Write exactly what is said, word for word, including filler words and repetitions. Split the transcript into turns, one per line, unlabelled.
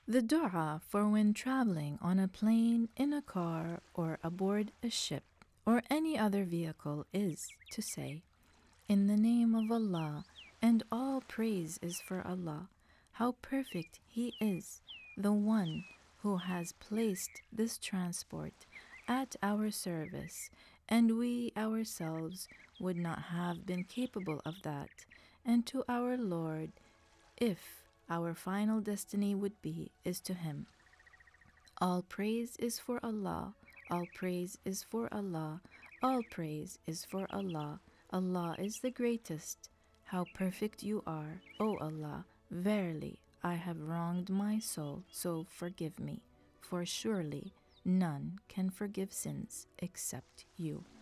The dua for when traveling on a plane, in a car, or aboard a ship, or any other vehicle is to say, in the name of Allah, and all praise is for Allah. How perfect He is, the one who has placed this transport at our service, and we ourselves would not have been capable of that, and to our Lord, if our final destiny would be, is to Him. All praise is for Allah, all praise is for Allah, all praise is for Allah. Allah is the greatest. How perfect you are, O Allah. Verily, I have wronged my soul, so forgive me. For surely none can forgive sins except you.